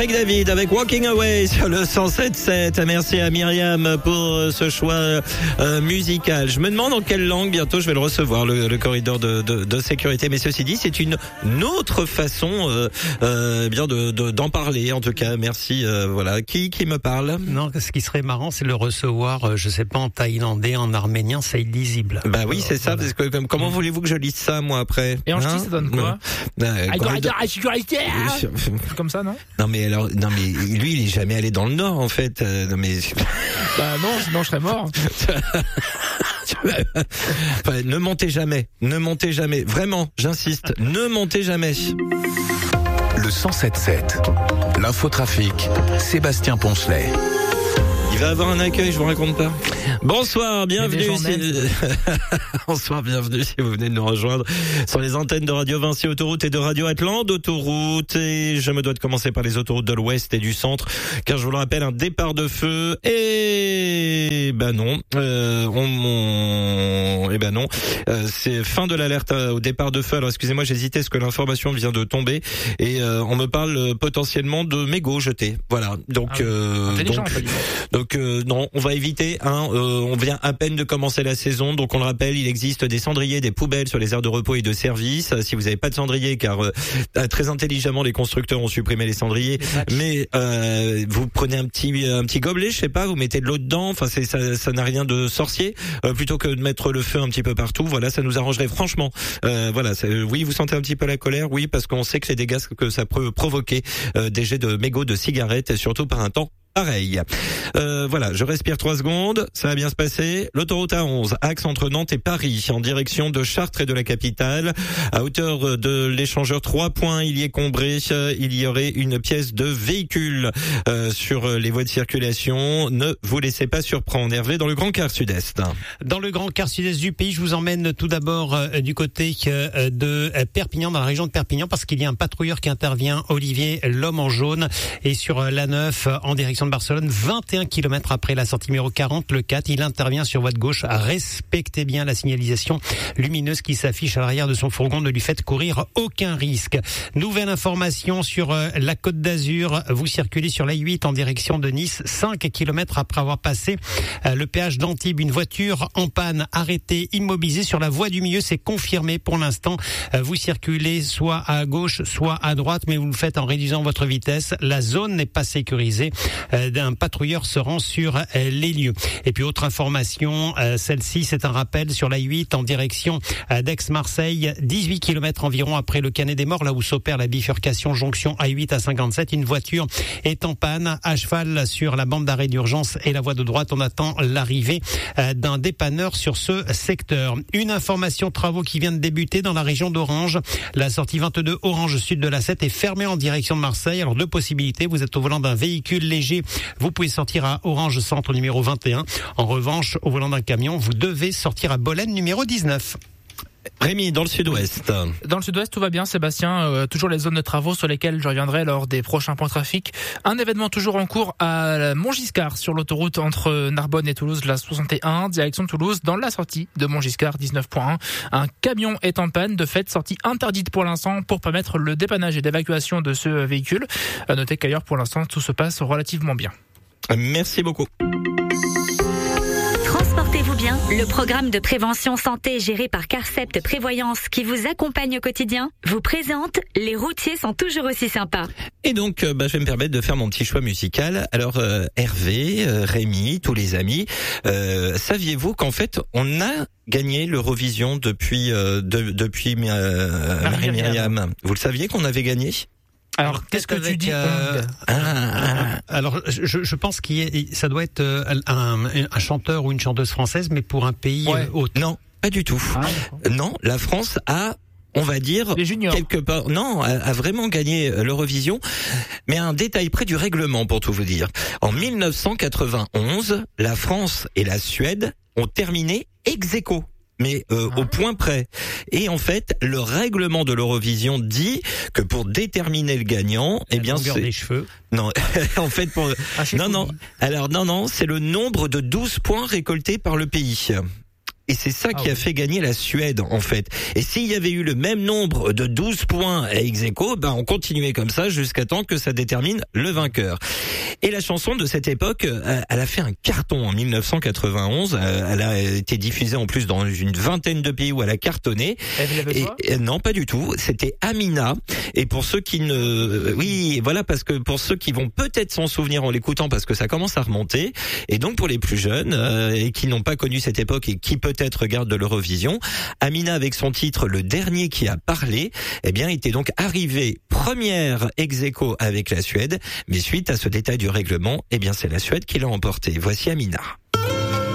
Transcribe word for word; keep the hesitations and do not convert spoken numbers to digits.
Craig David avec Walking Away sur le cent sept sept. Merci à Myriam pour ce choix euh, musical. Je me demande en quelle langue bientôt je vais le recevoir, le, le corridor de, de, de sécurité. Mais ceci dit, c'est une, une autre façon euh, euh, bien de, de, d'en parler. En tout cas, merci. Euh, voilà, qui qui me parle? Non, ce qui serait marrant, c'est le recevoir, euh, je sais pas, en thaïlandais, en arménien, c'est illisible. Bah oui, c'est ça. Voilà. Parce que comment mmh. voulez-vous que je lise ça moi après? Et en ch'ti, ça donne quoi? euh, corridor... Comme ça, non? Non mais alors, non mais lui, il est jamais allé dans le Nord en fait. Euh, non mais. Bah non, sinon je serais mort. Enfin, ne montez jamais, ne montez jamais. Vraiment, j'insiste, ne montez jamais. Le cent sept sept, l'infotrafic, Sébastien Poncelet. Il va avoir un accueil, je vous raconte pas. Bonsoir, bienvenue. Si... Bonsoir, bienvenue si vous venez de nous rejoindre sur les antennes de Radio Vinci Autoroute et de Radio Atlante Autoroute. Et je me dois de commencer par les autoroutes de l'Ouest et du Centre, car je vous le rappelle, un départ de feu. Et ben non, euh, on, on... et ben non, euh, c'est fin de l'alerte au départ de feu. Alors excusez-moi, j'hésitais parce que l'information vient de tomber et euh, on me parle potentiellement de mégots jetés. Voilà, donc ah oui. euh, donc. Donc euh, non, on va éviter. Hein, euh, on vient à peine de commencer la saison, donc on le rappelle, il existe des cendriers, des poubelles sur les aires de repos et de service. Si vous n'avez pas de cendrier, car euh, très intelligemment les constructeurs ont supprimé les cendriers, mais euh, vous prenez un petit un petit gobelet, je sais pas, vous mettez de l'eau dedans. Enfin, c'est ça, ça n'a rien de sorcier. Euh, plutôt que de mettre le feu un petit peu partout, voilà, ça nous arrangerait franchement. Euh, voilà, oui, vous sentez un petit peu la colère, oui, parce qu'on sait que les dégâts que ça peut provoquer, euh, des jets de mégots de cigarettes, et surtout par un temps pareil. Euh, voilà, je respire trois secondes, ça va bien se passer. L'autoroute A onze, axe entre Nantes et Paris, en direction de Chartres et de la capitale. À hauteur de l'échangeur trois points, il y est combré. Il y aurait une pièce de véhicule euh, sur les voies de circulation. Ne vous laissez pas surprendre. Hervé, dans le Grand Quart Sud-Est. Dans le Grand Quart Sud-Est du pays, je vous emmène tout d'abord euh, du côté euh, de Perpignan, dans la région de Perpignan, parce qu'il y a un patrouilleur qui intervient, Olivier, l'homme en jaune, et sur euh, l'A neuf, en direction de Barcelone, vingt et un kilomètres après la sortie numéro quarante, le quatre, il intervient sur voie de gauche. Respectez bien la signalisation lumineuse qui s'affiche à l'arrière de son fourgon, ne lui faites courir aucun risque. Nouvelle information sur euh, la Côte d'Azur, vous circulez sur l'A huit en direction de Nice, cinq kilomètres après avoir passé euh, le péage d'Antibes, une voiture en panne, arrêtée, immobilisée sur la voie du milieu, c'est confirmé pour l'instant. Euh, vous circulez soit à gauche, soit à droite, mais vous le faites en réduisant votre vitesse. La zone n'est pas sécurisée. D'un patrouilleur se rend sur euh, les lieux. Et puis autre information, euh, celle-ci c'est un rappel sur l'A huit en direction euh, d'Aix-Marseille, dix-huit kilomètres environ après le Canet des Morts, là où s'opère la bifurcation jonction A huit à cinquante-sept. Une voiture est en panne, à cheval sur la bande d'arrêt d'urgence et la voie de droite. On attend l'arrivée euh, d'un dépanneur sur ce secteur. Une information travaux qui vient de débuter dans la région d'Orange. La sortie vingt-deux Orange sud de l'A sept est fermée en direction de Marseille. Alors deux possibilités, vous êtes au volant d'un véhicule léger, vous pouvez sortir à Orange Centre numéro vingt et un. En revanche, au volant d'un camion, vous devez sortir à Bolène numéro dix-neuf. Rémi, dans le sud-ouest. Dans le sud-ouest, tout va bien, Sébastien. Euh, toujours les zones de travaux sur lesquelles je reviendrai lors des prochains points trafic. Un événement toujours en cours à Montgiscard, sur l'autoroute entre Narbonne et Toulouse, la soixante et un, direction de Toulouse, dans la sortie de Montgiscard, dix-neuf point un. Un camion est en panne, de fait, sortie interdite pour l'instant pour permettre le dépannage et l'évacuation de ce véhicule. À noter qu'ailleurs, pour l'instant, tout se passe relativement bien. Merci beaucoup. Transportez-vous bien, le programme de prévention santé géré par Carcept Prévoyance qui vous accompagne au quotidien vous présente Les routiers sont toujours aussi sympas. Et donc, bah, je vais me permettre de faire mon petit choix musical. Alors, euh, Hervé, euh, Rémi, tous les amis, euh, saviez-vous qu'en fait, on a gagné l'Eurovision depuis euh, de, depuis euh, Marie-Myriam. Vous le saviez qu'on avait gagné ? Alors, qu'est-ce que tu dis euh, ah, Alors, je, je pense qu'il y a, ça doit être un, un chanteur ou une chanteuse française, mais pour un pays ouais. autre. Non, pas du tout. Ah, non, la France a, on va dire, quelque part, non, a, a vraiment gagné l'Eurovision, mais un détail près du règlement pour tout vous dire. En mille neuf cent quatre-vingt-onze, la France et la Suède ont terminé ex aequo. Mais euh, ah. au point près. Et en fait, le règlement de l'Eurovision dit que pour déterminer le gagnant, la eh bien c'est des cheveux. Non, en fait pour ah, non non. Alors non non, c'est le nombre de douze points récoltés par le pays. Et c'est ça Ah qui a oui. fait gagner la Suède, en fait. Et s'il y avait eu le même nombre de douze points à ex-aequo, ben on continuait comme ça jusqu'à temps que ça détermine le vainqueur. Et la chanson de cette époque, elle a fait un carton en mille neuf cent quatre-vingt-onze. Elle a été diffusée en plus dans une vingtaine de pays où elle a cartonné. Et, et non, pas du tout. C'était Amina. Et pour ceux qui ne, oui, voilà, parce que pour ceux qui vont peut-être s'en souvenir en l'écoutant, parce que ça commence à remonter. Et donc pour les plus jeunes euh, et qui n'ont pas connu cette époque et qui peut-être regardent de l'Eurovision, Amina avec son titre Le Dernier qui a parlé, eh bien était donc arrivée première ex-aequo avec la Suède. Mais suite à ce détail du règlement, eh bien c'est la Suède qui l'a emporté. Voici Amina.